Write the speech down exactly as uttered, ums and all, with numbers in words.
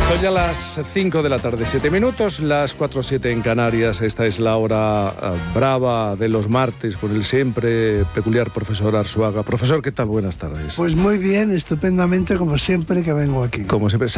Son ya las cinco de la tarde, siete minutos, las cuatro siete en Canarias. Esta es la hora uh, brava de los martes con el siempre peculiar profesor Arzuaga. Profesor, ¿qué tal? Buenas tardes. Pues muy bien, estupendamente, como siempre que vengo aquí. Como siempre.